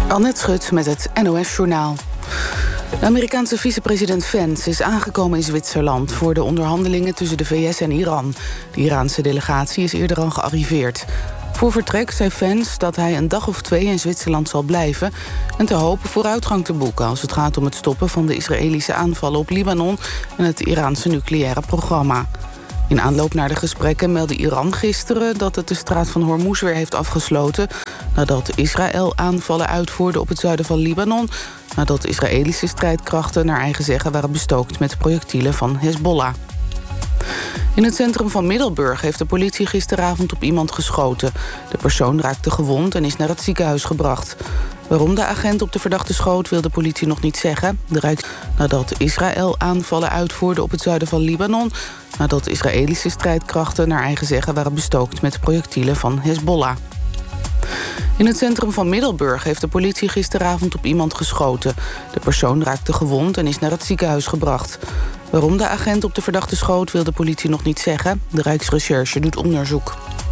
Annette Schut met het NOS-journaal. De Amerikaanse vicepresident Vance is aangekomen in Zwitserland voor de onderhandelingen tussen de VS en Iran. De Iraanse delegatie is eerder al gearriveerd. Voor vertrek zei Vance dat hij een dag of 2 in Zwitserland zal blijven en te hopen vooruitgang te boeken als het gaat om het stoppen van de Israëlische aanvallen op Libanon en het Iraanse nucleaire programma. In aanloop naar de gesprekken meldde Iran gisteren dat het de straat van Hormuz weer heeft afgesloten nadat Israël aanvallen uitvoerde op het zuiden van Libanon, nadat Israëlische strijdkrachten naar eigen zeggen waren bestookt met projectielen van Hezbollah. In het centrum van Middelburg heeft de politie gisteravond op iemand geschoten. De persoon raakte gewond en is naar het ziekenhuis gebracht. Waarom de agent op de verdachte schoot wil de politie nog niet zeggen. Nadat Israël aanvallen uitvoerde op het zuiden van Libanon, nadat Israëlische strijdkrachten naar eigen zeggen waren bestookt met projectielen van Hezbollah. In het centrum van Middelburg heeft de politie gisteravond op iemand geschoten. De persoon raakte gewond en is naar het ziekenhuis gebracht. Waarom de agent op de verdachte schoot wil de politie nog niet zeggen. De Rijksrecherche doet onderzoek.